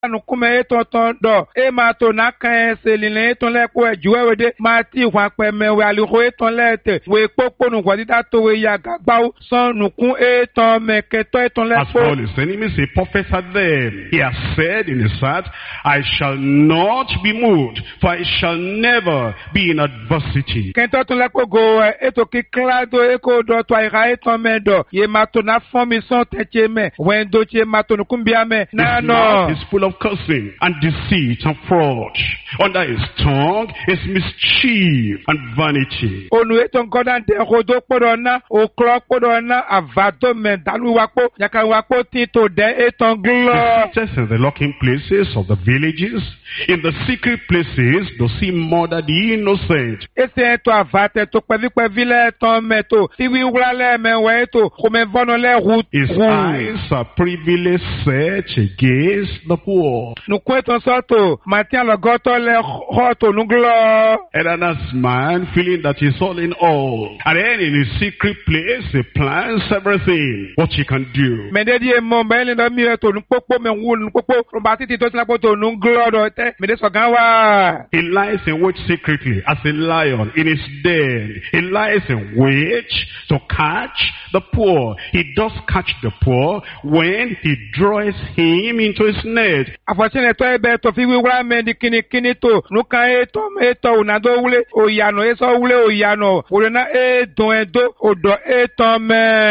nukume etonton do e ma to na kan selile eton le ko ejuwe de ma ti wa pe mewe aliho eton lete we popo nu kwa dita to we ya gagbawo son nukun eton meketo eton le As for all his enemies, he prophesied them. He has said in his heart, I shall not be moved, for I shall never be in adversity. kento ton le ko go eto ki klado e ko do to ira eton me do ye ma to na formi son teche me wen do che ma to nukumbia me na His no mouth is full of cursing and deceit and fraud. Under his tongue is mischief and vanity. onu eton godan de rodo podona o klo podona avato me dalu wapo yaka wapo ti to de eton glo He sitteth in the locking places of the villages. In the secret places does he murder the innocent. ese to avate to pevi le ton meto ti wi wura le me we to ko me vono le ru His eyes are privily set against the poor. nu ko eton soto matia lo goto le hoto nu glo And another man feeling that he's all in all. And then in his secret place he plans everything, what he can do. me de die mo me le no mi to nu popo me wu nu popo ro ba ti to la to nu glo do te me de so gan wa He lies in wait secretly as a lion in his den. He lies in wait to catch the poor. He does catch the poor when he draws him into his net. afọchine to ebe to fi wi wura me di kini to nu kan eto una do wule oyano eso wule oyano orena edon edo odo eton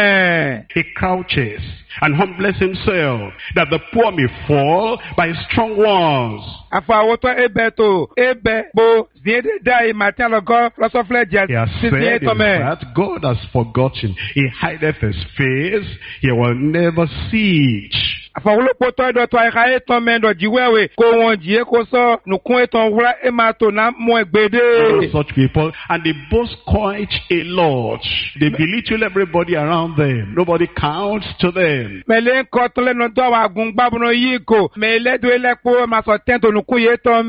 me He crouches and humbles himself that the poor may fall by strong ones. afọ awoto ebe to ebe bo ziede dai matia logo losofle je He has sisi said in eton me that God has forgotten. He hideth his face. He will never see it. afọ wolopo to edo to ira eton me do jiwewe ko won jie ko so nukun eton wura e ma to na mo egbede Such people, and they boast quite a lot. They belittle everybody around them. Nobody counts to them. mele nko to le no do wa gun gbabuno yi ko mele do elepo ma so tento nukun ye eton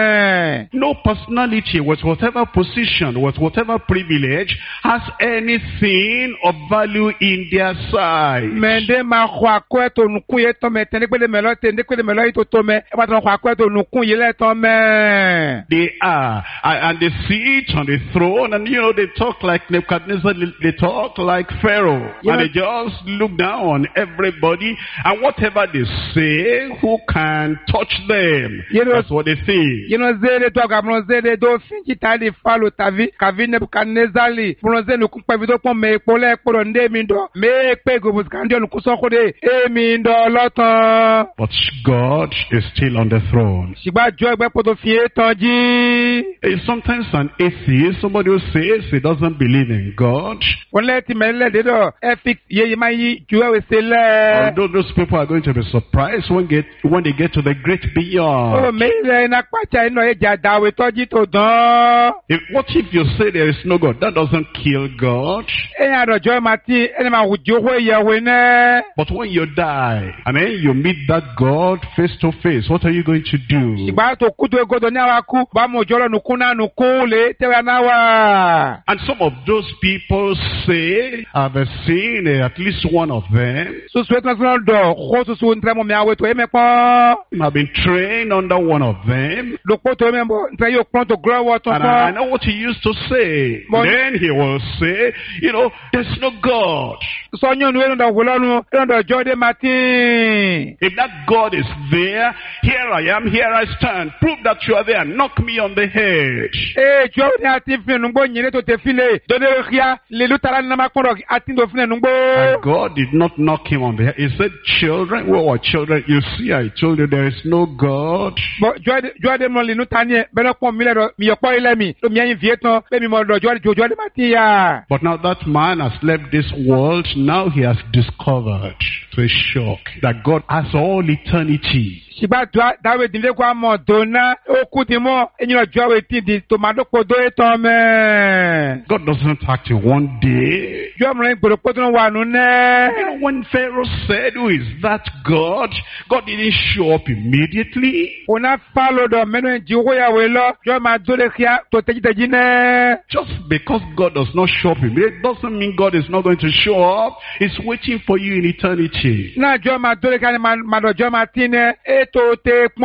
me No personality with whatever position, with whatever privilege, has anything of value in their sight. mende ma kwa kweto nukun ye to me tende kwede melo tende kwede melo ito to me e ba to kwa kweto nukun ye le to me They are, and they sit on the throne, and you know, they talk like Nebuchadnezzar, they talk like Pharaoh, Yeah. and they just look down on everybody, and whatever they say, who can touch them? You know- That's what they think. you know zede to ga bron zede do finji tali falo tavi kavi Nebukadnezali bron zede nukun pe do pon me epo le epo nde mi do me pe go bus kan de nukun so ko de e mi ndo lotan But God is still on the throne. sigba jo egbe po to fi etan ji Sometimes an atheist, somebody who says he doesn't believe in God, won le ti me le de do e fix ye ma yi ju e se le although those people are going to be surprised when they get to the great o beyond. me le na pacha ino e ja dawe toji to dan What if you say there is no God? That doesn't kill God. e ya do jo ma ti ene ma wu jo ho ye we ne But when you die, and then you meet that God face to face, what are you going to do? sigba to kudo egodo ni awa ku ba mo jolo nukun na nukun le tewa na wa And some of those people say, I've seen at least one of them. susu etan do ho susu ntre mo mi awe to e me pon I've been trained under one of them. lo po to me mo ntre yo pon to grow what to And I pon know what he used to say. But- Then he will say, you know, there's no God. so nyu nu e do wolonu e do jo de matin If that God is there, here I am, here I stand. Prove that you are there. Knock me on the head. e jo ni ati fin nu gbo nyire to te file do de ria le lu tara na ma pon do ati do fin nu gbo And God did not knock him on the head. He said, children, we were children. You see, I told you there is no God. bo jo de mo le nu tani e be no pon mi le do mi yo po ile mi do mi yin vie tan be mi mo do jo de matin ya But now that man has left this world. Now he has discovered, to his shock, that God has all eternity. sigba dawe dinle kwa mo dona o ku ti mo enyi ojo we ti di tomado podo etan me God doesn't act in one day. jo mo rin gboro podo wa nu You ne know, when Pharaoh said, who is that God? God didn't show up immediately. ona falo do meno ji wo ya we lo jo ma do le kia to teji ne Just because God does not show up immediately doesn't mean God is not going to show up. He's waiting for you in eternity. ṣe. náà jọ máa dórí ká ní máa dọ̀jọ́ máa tí ní ètò tẹ